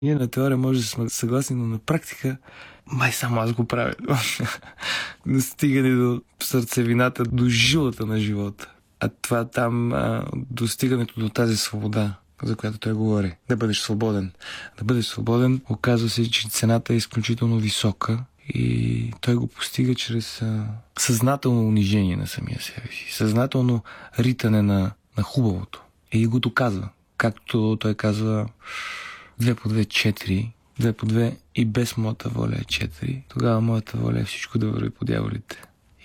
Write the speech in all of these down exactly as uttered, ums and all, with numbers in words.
Ние на теория може да сме съгласни, но на практика май само аз го правя. Да стигане до сърцевината, до жилата на живота. А това там, а, достигането до тази свобода, за която той говори. Да бъдеш свободен. Да бъдеш свободен, оказва се, че цената е изключително висока и той го постига чрез а, съзнателно унижение на самия себе си. Съзнателно ритане на, на хубавото. И го доказва. Както той казва, две по две, четири. Две по две и без моята воля е четири. Тогава моята воля е всичко да върви по дяволите.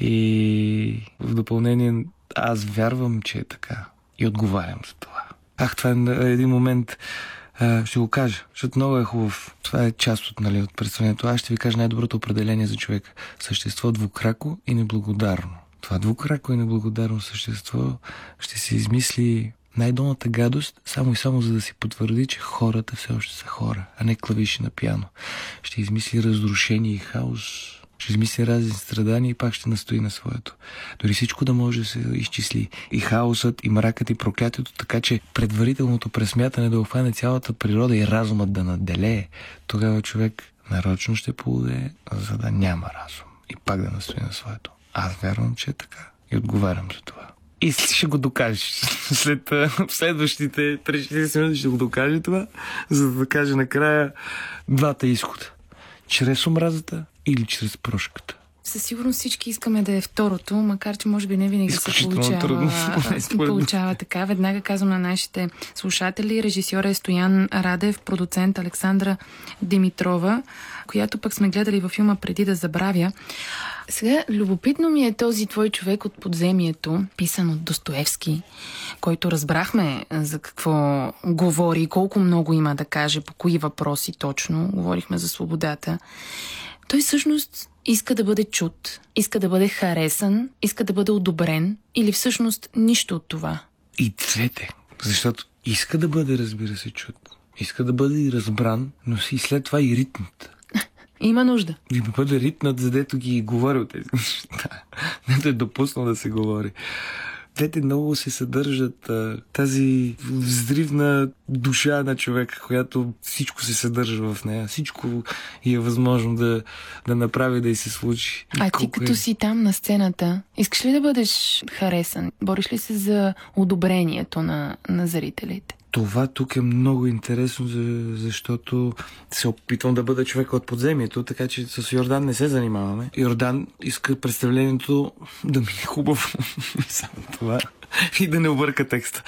И в допълнение аз вярвам, че е така. И отговарям за това. Ах, това е един момент, а, ще го кажа, защото много е хубав. Това е част от, нали, от представлението. Аз ще ви кажа най-доброто определение за човека. Същество двукрако и неблагодарно. Това двукрако и неблагодарно същество ще се измисли най-долната гадост, само и само за да си потвърди, че хората все още са хора, а не клавиши на пиано. Ще измисли разрушение и хаос, ще измисли разни страдания и пак ще настои на своето. Дори всичко да може да се изчисли. И хаосът, и мракът, и проклятието, така че предварителното пресмятане да обхване цялата природа и разумът да наделее. Тогава човек нарочно ще полудее, за да няма разум. И пак да настои на своето. Аз вярвам, че е така. И отговарям за това. И ще го докажеш. След следващите тридесет минути ще го докаже това, за да каже накрая двата изхода. Чрез омразата или чрез прошката. Със сигурност всички искаме да е второто, макар че може би не винаги се получава, получава така. Веднага казвам на нашите слушатели, режисьор е Стоян Радев, продуцент Александра Димитрова, която пък сме гледали във филма Преди да забравя. Сега, любопитно ми е този твой човек от подземието, писан от Достоевски, който разбрахме за какво говори и колко много има да каже, по кои въпроси точно. Говорихме за свободата. Той всъщност иска да бъде чут, иска да бъде харесан, иска да бъде одобрен или всъщност нищо от това? И двете, защото иска да бъде, разбира се, чут. Иска да бъде и разбран, но и след това и ритнат. Има нужда. И да бъде ритнат, за дето ги говори от тези неща. Дето е допуснал да се говори. Двете много се съдържат а, тази взривна душа на човека, която всичко се съдържа в нея. Всичко е възможно да, да направи, да й се случи. А ти като е... си там на сцената, искаш ли да бъдеш харесан? Бориш ли се за одобрението на, на зрителите? Това тук е много интересно, защото се опитвам да бъда човек от подземието, така че с Йордан не се занимаваме. Йордан иска представлението да ми е хубаво, само това, и да не обърка текста.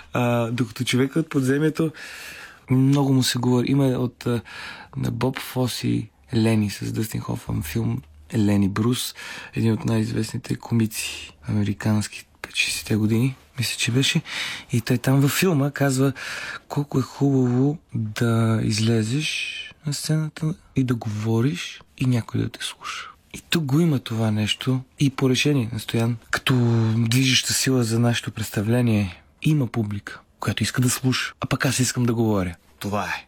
А, докато човек от подземието много му се говори. Има от а, на Боб Фос и Лени с Дъстин Хофман филм Лени Брус, един от най-известните комици американски шейсетте години, мисля, че беше. И той там във филма казва колко е хубаво да излезеш на сцената и да говориш и някой да те слуша. И тук го има това нещо и по решение на Стоян, като движеща сила за нашето представление, има публика, която иска да слуша, а пък аз искам да говоря. Това е.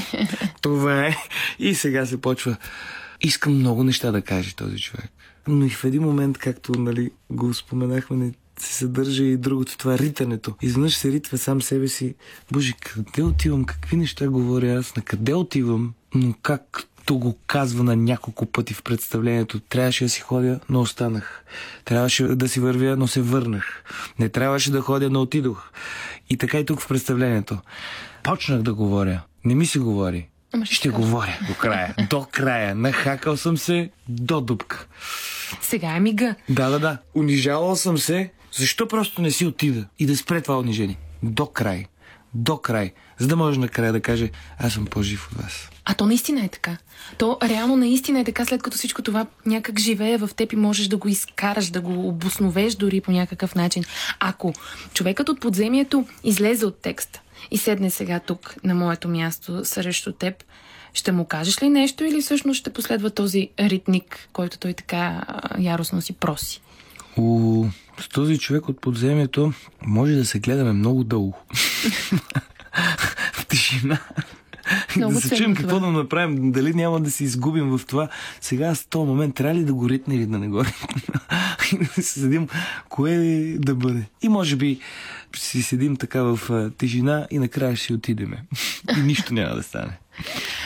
Това е. И сега се почва. Искам много неща да каже този човек. Но и в един момент, както, нали, го споменахме, не се съдържа и другото, това ритането. Изведнъж се ритва сам себе си. Боже, къде отивам? Какви неща говоря аз? На къде отивам? Но както го казва на няколко пъти в представлението, трябваше да си ходя, но останах. Трябваше да си вървя, но се върнах. Не трябваше да ходя, но отидох. И така и тук в представлението. Почнах да говоря. Не ми се говори. Ама ще ще говоря до края. До края. Нахакал съм се до дупка. Сега е мига. Да, да, да. Унижавал съм се. Защо просто не си отида и да спре това унижение? До край. До край. За да може накрая да каже, аз съм по-жив от вас. А то наистина е така. То реално наистина е така, след като всичко това някак живее в теб и можеш да го изкараш, да го обосновеш дори по някакъв начин. Ако човекът от подземието излезе от текста и седне сега тук на моето място срещу теб, ще му кажеш ли нещо или всъщност ще последва този ритник, който той така яростно си проси? У, с този човек от подземието може да се гледаме много дълго. В тишина. Да се чуем какво да направим. Дали няма да се изгубим в това. Сега с този момент трябва ли да го ритне или да не го ритне? И да се седим кое да бъде. И може би си седим така в тишина и накрая ще отидеме. И нищо няма да стане.